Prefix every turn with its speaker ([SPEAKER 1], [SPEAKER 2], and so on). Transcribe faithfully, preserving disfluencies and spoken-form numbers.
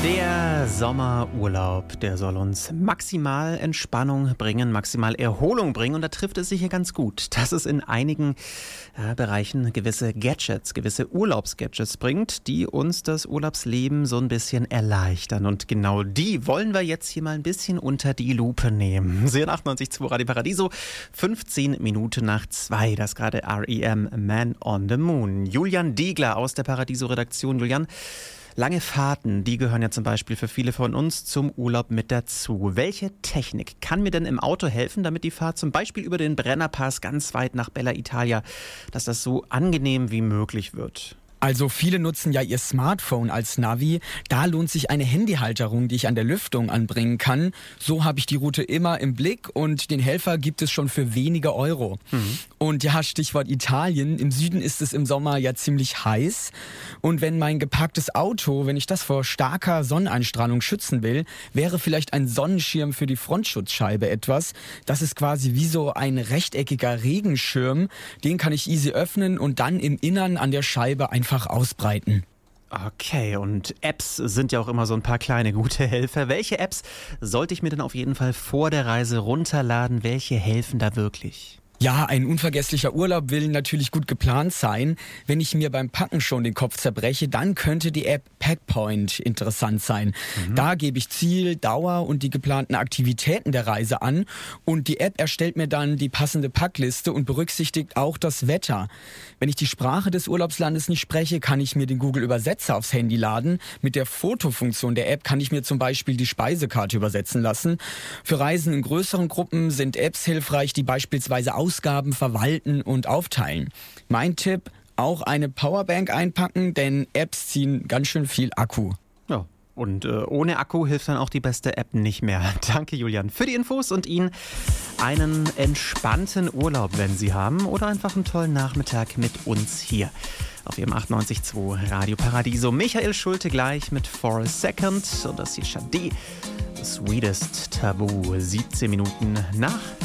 [SPEAKER 1] Der Sommerurlaub, der soll uns maximal Entspannung bringen, maximal Erholung bringen, und da trifft es sich hier ganz gut, dass es in einigen äh, Bereichen gewisse Gadgets, gewisse Urlaubsgadgets bringt, die uns das Urlaubsleben so ein bisschen erleichtern, und genau die wollen wir jetzt hier mal ein bisschen unter die Lupe nehmen. Sie hören achtundneunzig Komma zwei Radio Paradiso, fünfzehn Minuten nach zwei, das gerade R E M Man on the Moon. Julian Degler aus der Paradiso-Redaktion. Julian, lange Fahrten, die gehören ja zum Beispiel für viele von uns zum Urlaub mit dazu. Welche Technik kann mir denn im Auto helfen, damit die Fahrt zum Beispiel über den Brennerpass ganz weit nach Bella Italia, dass das so angenehm wie möglich wird?
[SPEAKER 2] Also viele nutzen ja ihr Smartphone als Navi. Da lohnt sich eine Handyhalterung, die ich an der Lüftung anbringen kann. So habe ich die Route immer im Blick, und den Helfer gibt es schon für wenige Euro. Mhm. Und ja, Stichwort Italien. Im Süden ist es im Sommer ja ziemlich heiß. Und wenn mein geparktes Auto, wenn ich das vor starker Sonneneinstrahlung schützen will, wäre vielleicht ein Sonnenschirm für die Frontschutzscheibe etwas. Das ist quasi wie so ein rechteckiger Regenschirm. Den kann ich easy öffnen und dann im Innern an der Scheibe einfach ausbreiten.
[SPEAKER 1] Okay, und Apps sind ja auch immer so ein paar kleine gute Helfer. Welche Apps sollte ich mir denn auf jeden Fall vor der Reise runterladen? Welche helfen da wirklich?
[SPEAKER 2] Ja, ein unvergesslicher Urlaub will natürlich gut geplant sein. Wenn ich mir beim Packen schon den Kopf zerbreche, dann könnte die App Packpoint interessant sein. Mhm. Da gebe ich Ziel, Dauer und die geplanten Aktivitäten der Reise an, und die App erstellt mir dann die passende Packliste und berücksichtigt auch das Wetter. Wenn ich die Sprache des Urlaubslandes nicht spreche, kann ich mir den Google-Übersetzer aufs Handy laden. Mit der Fotofunktion der App kann ich mir zum Beispiel die Speisekarte übersetzen lassen. Für Reisen in größeren Gruppen sind Apps hilfreich, die beispielsweise Ausgaben verwalten und aufteilen. Mein Tipp: auch eine Powerbank einpacken, denn Apps ziehen ganz schön viel Akku.
[SPEAKER 1] Ja, und äh, ohne Akku hilft dann auch die beste App nicht mehr. Danke, Julian, für die Infos, und Ihnen einen entspannten Urlaub, wenn Sie haben, oder einfach einen tollen Nachmittag mit uns hier auf Ihrem achtundneunzig Komma zwei Radio Paradiso. Michael Schulte gleich mit For a Second, und das hier Shadi, Sweetest Tabu, siebzehn Minuten nach